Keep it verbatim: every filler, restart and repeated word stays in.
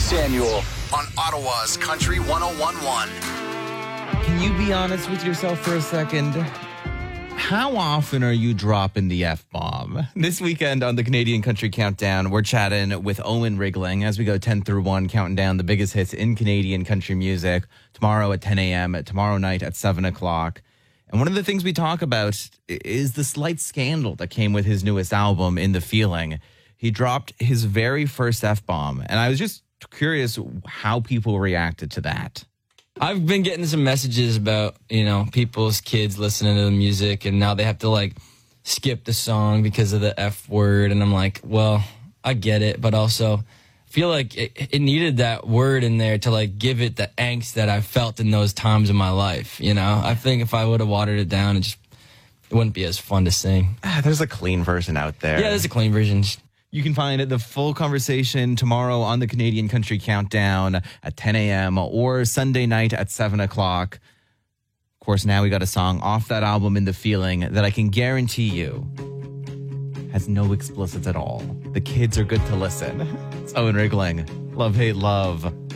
Samuel on Ottawa's Country one oh one point one. Can you be honest with yourself for a second? How often are you dropping the F-bomb? This weekend on the Canadian Country Countdown, we're chatting with Owen Rigling as we go ten through one, counting down the biggest hits in Canadian country music. Tomorrow at ten a.m., tomorrow night at seven o'clock. And one of the things we talk about is the slight scandal that came with his newest album, In the Feeling. He dropped his very first F-bomb, and I was just curious how people reacted to that. I've been getting some messages about, you know, people's kids listening to the music, and now they have to, like, skip the song because of the F word, and I'm like, well, I get it, but also feel like it, it needed that word in there to, like, give it the angst that I felt in those times in my life, you know? I think if I would have watered it down, it just it wouldn't be as fun to sing. Ah, there's a clean version out there. Yeah, there's a clean version. You can find the full conversation tomorrow on the Canadian Country Countdown at ten a.m. or Sunday night at seven o'clock. Of course, now we got a song off that album, In the Feeling, that I can guarantee you has no explicits at all. The kids are good to listen. It's Owen Rigling. Love, hate, love.